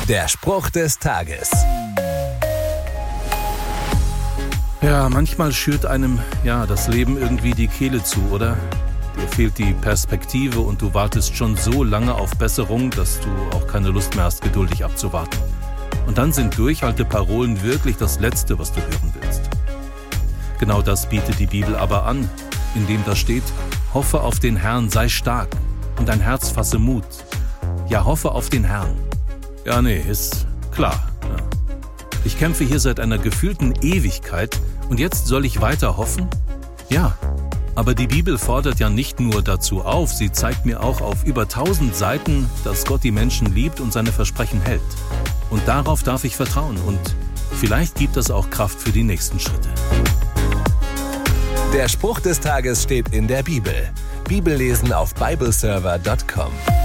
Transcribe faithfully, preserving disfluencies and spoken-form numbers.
Der Spruch des Tages. Ja, manchmal schürt einem ja das Leben irgendwie die Kehle zu, oder? Dir fehlt die Perspektive und du wartest schon so lange auf Besserung, dass du auch keine Lust mehr hast, geduldig abzuwarten. Und dann sind Durchhalteparolen wirklich das Letzte, was du hören willst. Genau das bietet die Bibel aber an, indem da steht: Hoffe auf den Herrn, sei stark und dein Herz fasse Mut. Ja, hoffe auf den Herrn. Ja, nee, ist klar. Ja. Ich kämpfe hier seit einer gefühlten Ewigkeit und jetzt soll ich weiter hoffen? Ja, aber die Bibel fordert ja nicht nur dazu auf, sie zeigt mir auch auf über tausend Seiten, dass Gott die Menschen liebt und seine Versprechen hält. Und darauf darf ich vertrauen und vielleicht gibt es auch Kraft für die nächsten Schritte. Der Spruch des Tages steht in der Bibel. Bibellesen auf bibleserver punkt com.